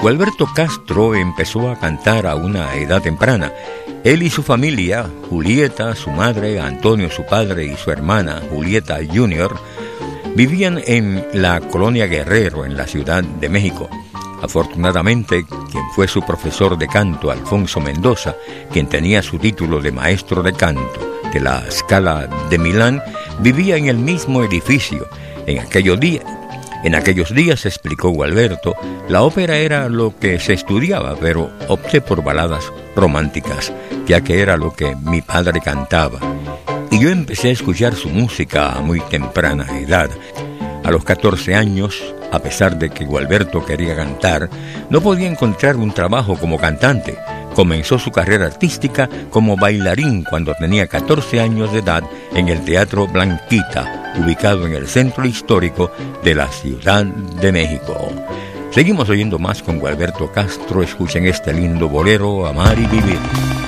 Gualberto Castro empezó a cantar a una edad temprana. Él y su familia, Julieta, su madre, Antonio, su padre, y su hermana, Julieta Jr., vivían en la colonia Guerrero, en la Ciudad de México. Afortunadamente, quien fue su profesor de canto, Alfonso Mendoza, quien tenía su título de maestro de canto de la Scala de Milán, vivía en el mismo edificio. En aquellos días, explicó Gualberto, la ópera era lo que se estudiaba, pero opté por baladas románticas, ya que era lo que mi padre cantaba. Y yo empecé a escuchar su música a muy temprana edad. A los 14 años, a pesar de que Gualberto quería cantar, no podía encontrar un trabajo como cantante. Comenzó su carrera artística como bailarín cuando tenía 14 años de edad en el Teatro Blanquita, ubicado en el centro histórico de la Ciudad de México. Seguimos oyendo más con Gualberto Castro. Escuchen este lindo bolero, Amar y Vivir.